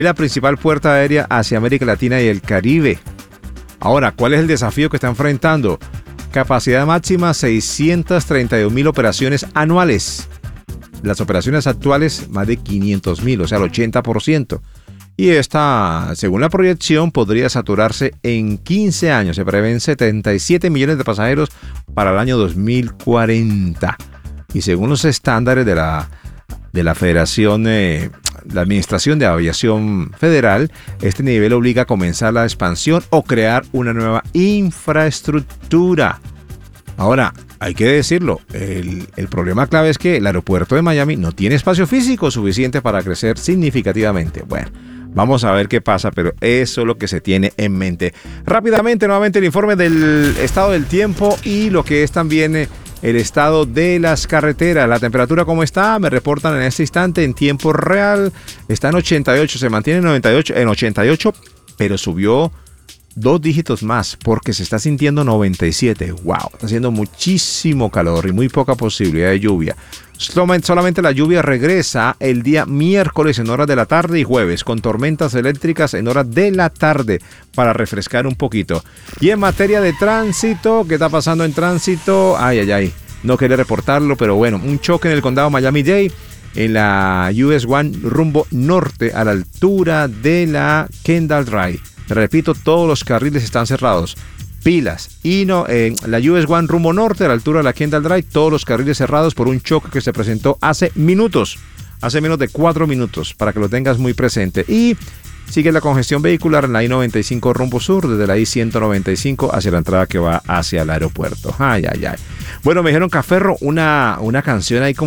Es la principal puerta aérea hacia América Latina y el Caribe. Ahora, ¿cuál es el desafío que está enfrentando? Capacidad máxima 632.000 operaciones anuales. Las operaciones actuales, más de 500.000, o sea, el 80%. Y esta, según la proyección, podría saturarse en 15 años. Se prevén 77 millones de pasajeros para el año 2040. Y según los estándares de la Federación, la Administración de Aviación Federal, este nivel obliga a comenzar la expansión o crear una nueva infraestructura. Ahora, hay que decirlo, el problema clave es que el aeropuerto de Miami no tiene espacio físico suficiente para crecer significativamente. Bueno, vamos a ver qué pasa, pero eso es lo que se tiene en mente. Rápidamente, nuevamente el informe del estado del tiempo y lo que es también el estado de las carreteras. La temperatura, ¿cómo está? Me reportan en este instante en tiempo real. Está en 88, se mantiene en 88, pero subió 2 dígitos más porque se está sintiendo 97. ¡Wow! Está haciendo muchísimo calor y muy poca posibilidad de lluvia. Solamente la lluvia regresa el día miércoles en horas de la tarde y jueves con tormentas eléctricas en horas de la tarde para refrescar un poquito. Y en materia de tránsito, ¿qué está pasando en tránsito? Ay. No quería reportarlo, pero bueno, un choque en el condado Miami-Dade en la US 1 rumbo norte a la altura de la Kendall Drive. Repito, todos los carriles están cerrados. Pilas. Y no, la US 1 rumbo norte a la altura de la Kendall Drive, todos los carriles cerrados por un choque que se presentó hace minutos. Hace menos de 4 minutos, para que lo tengas muy presente. Y sigue la congestión vehicular en la I-95 rumbo sur, desde la I-195 hacia la entrada que va hacia el aeropuerto. Ay. Bueno, me dijeron, Caferro, una canción ahí como